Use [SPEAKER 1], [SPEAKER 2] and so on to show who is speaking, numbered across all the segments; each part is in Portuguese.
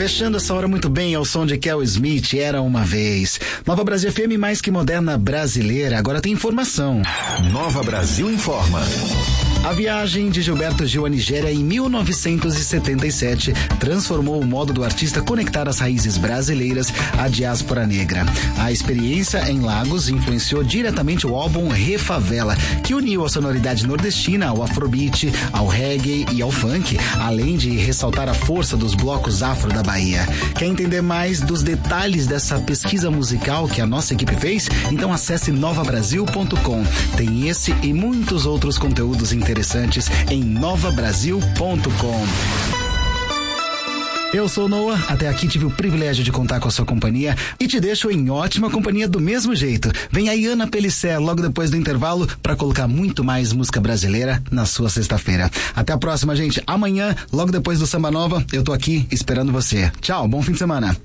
[SPEAKER 1] Fechando essa hora muito bem ao som de Kel Smith, Era Uma Vez. Nova Brasil FM, mais que moderna brasileira, agora tem informação.
[SPEAKER 2] Nova Brasil informa.
[SPEAKER 1] A viagem de Gilberto Gil à Nigéria em 1977 transformou o modo do artista conectar as raízes brasileiras à diáspora negra. A experiência em Lagos influenciou diretamente o álbum Refavela, que uniu a sonoridade nordestina ao afrobeat, ao reggae e ao funk, além de ressaltar a força dos blocos afro da Bahia. Quer entender mais dos detalhes dessa pesquisa musical que a nossa equipe fez? Então acesse novabrasil.com. Tem esse e muitos outros conteúdos interessantes em novabrasil.com. Eu sou o Noah, até aqui tive o privilégio de contar com a sua companhia e te deixo em ótima companhia do mesmo jeito. Vem aí Ana Pelissé logo depois do intervalo para colocar muito mais música brasileira na sua sexta-feira. Até a próxima, gente. Amanhã, logo depois do Samba Nova, eu tô aqui esperando você. Tchau, bom fim de semana.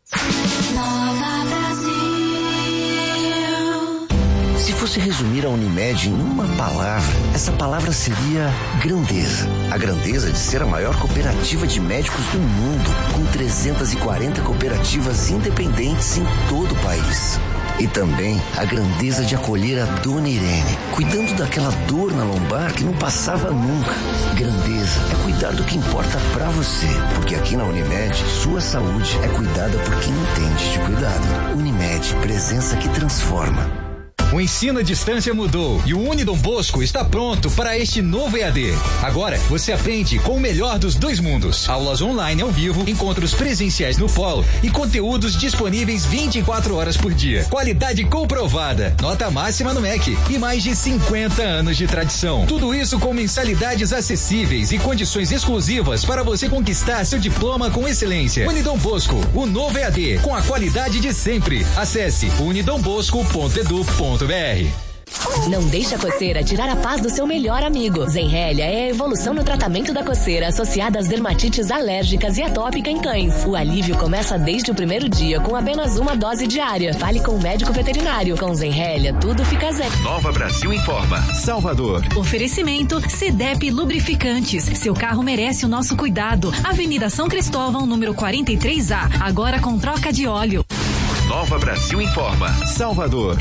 [SPEAKER 3] Se fosse resumir a Unimed em uma palavra, essa palavra seria grandeza. A grandeza de ser a maior cooperativa de médicos do mundo, com 340 cooperativas independentes em todo o país. E também a grandeza de acolher a Dona Irene, cuidando daquela dor na lombar que não passava nunca. Grandeza é cuidar do que importa pra você, porque aqui na Unimed, sua saúde é cuidada por quem entende de cuidado. Unimed, presença que transforma.
[SPEAKER 4] O ensino à distância mudou e o Unidom Bosco está pronto para este novo EAD. Agora, você aprende com o melhor dos dois mundos. Aulas online ao vivo, encontros presenciais no polo e conteúdos disponíveis 24 horas por dia. Qualidade comprovada, nota máxima no MEC e mais de 50 anos de tradição. Tudo isso com mensalidades acessíveis e condições exclusivas para você conquistar seu diploma com excelência. Unidom Bosco, o novo EAD, com a qualidade de sempre. Acesse unidombosco.edu.br.
[SPEAKER 5] Não deixe a coceira tirar a paz do seu melhor amigo. Zenrelia é a evolução no tratamento da coceira associada às dermatites alérgicas e atópica em cães. O alívio começa desde o primeiro dia com apenas uma dose diária. Fale com o médico veterinário. Com Zenrelia, tudo fica zen.
[SPEAKER 2] Nova Brasil informa. Salvador.
[SPEAKER 6] Oferecimento CDEP Lubrificantes. Seu carro merece o nosso cuidado. Avenida São Cristóvão, número 43A. Agora com troca de óleo.
[SPEAKER 2] Nova Brasil informa. Salvador.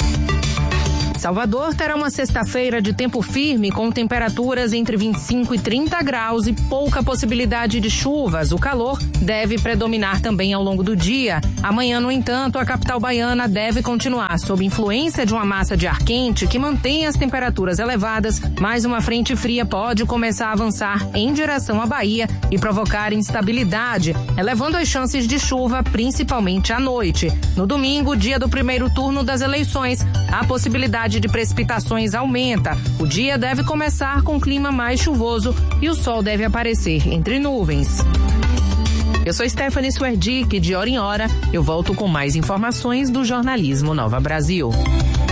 [SPEAKER 7] Salvador terá uma sexta-feira de tempo firme com temperaturas entre 25 e 30 graus e pouca possibilidade de chuvas. O calor deve predominar também ao longo do dia. Amanhã, no entanto, a capital baiana deve continuar sob influência de uma massa de ar quente que mantém as temperaturas elevadas, mas uma frente fria pode começar a avançar em direção à Bahia e provocar instabilidade, elevando as chances de chuva, principalmente à noite. No domingo, dia do primeiro turno das eleições, a possibilidade de precipitações aumenta. O dia deve começar com clima mais chuvoso e o sol deve aparecer entre nuvens. Eu sou Stephanie Swerdick, de hora em hora eu volto com mais informações do jornalismo Nova Brasil.